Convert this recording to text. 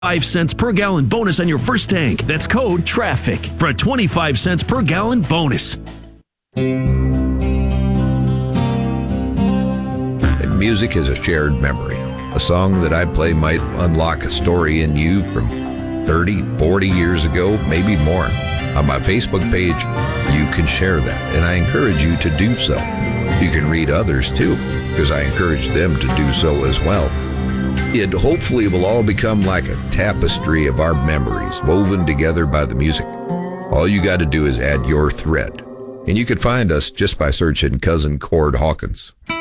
5 cents per gallon bonus on your first tank. That's code TRAFFIC for a 25 cents per gallon bonus. And music is a shared memory. A song that I play might unlock a story in you from 30, 40 years ago, maybe more. On my Facebook page, you can share that, and I encourage you to do so. You can read others too, because I encourage them to do so as well. It hopefully will all become like a tapestry of our memories, woven together by the music. All you got to do is add your thread, and you can find us just by searching Cousin Cord Hawkins.